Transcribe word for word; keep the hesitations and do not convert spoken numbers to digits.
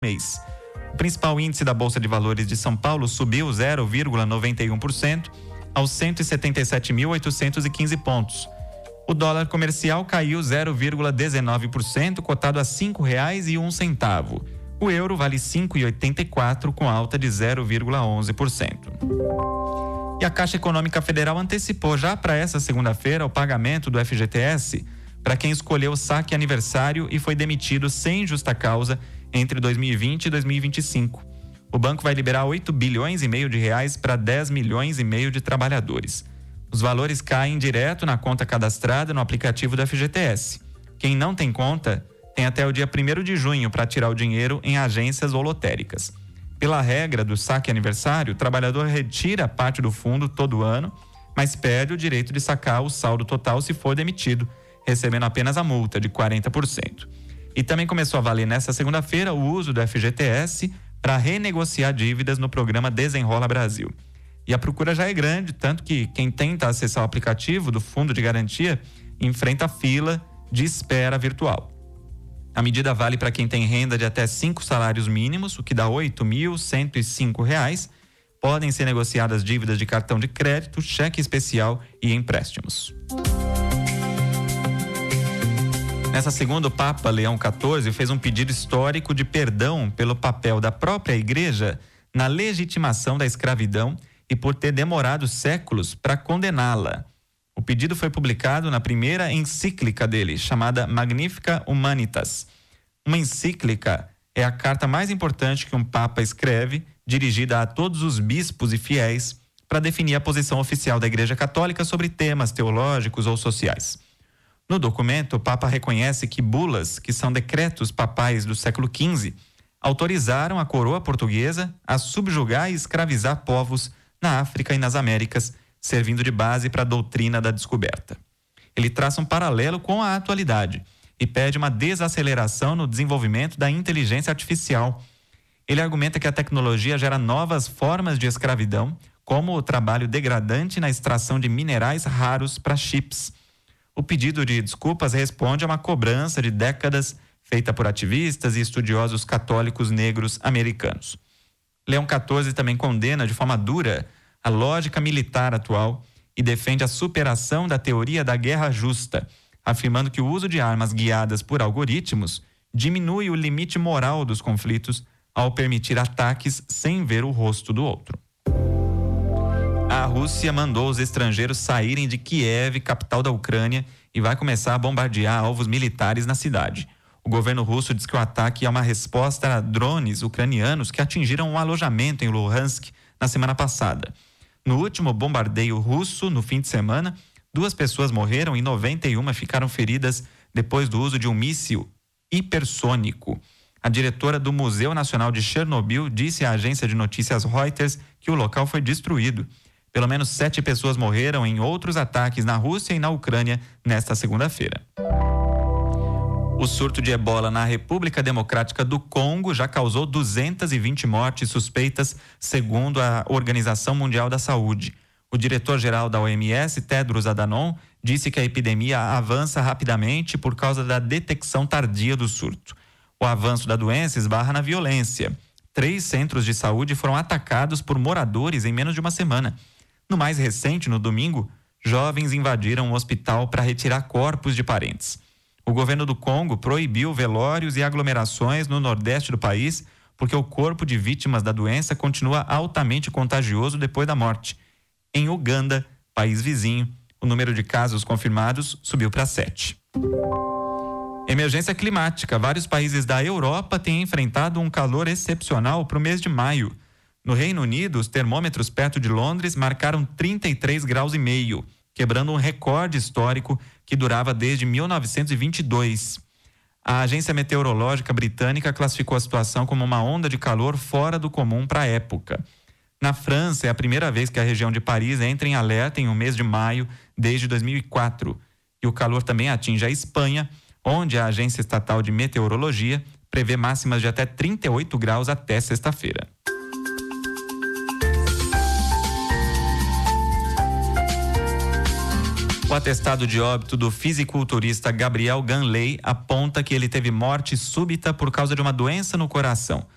mês. O principal índice da Bolsa de Valores de São Paulo subiu zero vírgula noventa e um por cento aos cento e setenta e sete mil oitocentos e quinze pontos. O dólar comercial caiu zero vírgula dezenove por cento, cotado a cinco reais e um centavo. O euro vale cinco reais e oitenta e quatro centavos, com alta de zero vírgula onze por cento. E a Caixa Econômica Federal antecipou já para essa segunda-feira o pagamento do F G T S para quem escolheu o saque aniversário e foi demitido sem justa causa entre dois mil e vinte e dois mil e vinte e cinco. O banco vai liberar oito bilhões e meio de reais para dez milhões e meio de trabalhadores. Os valores caem direto na conta cadastrada no aplicativo do F G T S. Quem não tem conta tem até o dia primeiro de junho para tirar o dinheiro em agências ou lotéricas. Pela regra do saque aniversário, o trabalhador retira parte do fundo todo ano, mas perde o direito de sacar o saldo total se for demitido, recebendo apenas a multa de quarenta por cento. E também começou a valer nesta segunda-feira o uso do F G T S para renegociar dívidas no programa Desenrola Brasil. E a procura já é grande, tanto que quem tenta acessar o aplicativo do Fundo de Garantia enfrenta fila de espera virtual. A medida vale para quem tem renda de até cinco salários mínimos, o que dá oito mil cento e cinco reais. Podem ser negociadas dívidas de cartão de crédito, cheque especial e empréstimos. Nessa segunda, o Papa Leão quatorze fez um pedido histórico de perdão pelo papel da própria Igreja na legitimação da escravidão e por ter demorado séculos para condená-la. O pedido foi publicado na primeira encíclica dele, chamada Magnificat Humanitas. Uma encíclica é a carta mais importante que um Papa escreve, dirigida a todos os bispos e fiéis, para definir a posição oficial da Igreja Católica sobre temas teológicos ou sociais. No documento, o Papa reconhece que bulas, que são decretos papais do século quinze, autorizaram a coroa portuguesa a subjugar e escravizar povos na África e nas Américas, servindo de base para a doutrina da descoberta. Ele traça um paralelo com a atualidade e pede uma desaceleração no desenvolvimento da inteligência artificial. Ele argumenta que a tecnologia gera novas formas de escravidão, como o trabalho degradante na extração de minerais raros para chips. O pedido de desculpas responde a uma cobrança de décadas feita por ativistas e estudiosos católicos negros americanos. Leão quatorze também condena de forma dura a lógica militar atual e defende a superação da teoria da guerra justa, afirmando que o uso de armas guiadas por algoritmos diminui o limite moral dos conflitos ao permitir ataques sem ver o rosto do outro. A Rússia mandou os estrangeiros saírem de Kiev, capital da Ucrânia, e vai começar a bombardear alvos militares na cidade. O governo russo diz que o ataque é uma resposta a drones ucranianos que atingiram um alojamento em Luhansk na semana passada. No último bombardeio russo, no fim de semana, duas pessoas morreram e noventa e uma ficaram feridas depois do uso de um míssil hipersônico. A diretora do Museu Nacional de Chernobyl disse à agência de notícias Reuters que o local foi destruído. Pelo menos sete pessoas morreram em outros ataques na Rússia e na Ucrânia nesta segunda-feira. O surto de ebola na República Democrática do Congo já causou duzentas e vinte mortes suspeitas, segundo a Organização Mundial da Saúde. O diretor-geral da O M S, Tedros Adhanom, disse que a epidemia avança rapidamente por causa da detecção tardia do surto. O avanço da doença esbarra na violência. Três centros de saúde foram atacados por moradores em menos de uma semana. No mais recente, no domingo, jovens invadiram um hospital para retirar corpos de parentes. O governo do Congo proibiu velórios e aglomerações no nordeste do país porque o corpo de vítimas da doença continua altamente contagioso depois da morte. Em Uganda, país vizinho, o número de casos confirmados subiu para sete. Emergência climática. Vários países da Europa têm enfrentado um calor excepcional para o mês de maio. No Reino Unido, os termômetros perto de Londres marcaram trinta e três graus e meio, quebrando um recorde histórico que durava desde mil novecentos e vinte e dois. A agência meteorológica britânica classificou a situação como uma onda de calor fora do comum para a época. Na França, é a primeira vez que a região de Paris entra em alerta em um mês de maio desde dois mil e quatro. E o calor também atinge a Espanha, onde a Agência Estatal de Meteorologia prevê máximas de até trinta e oito graus até sexta-feira. O atestado de óbito do fisiculturista Gabriel Ganley aponta que ele teve morte súbita por causa de uma doença no coração,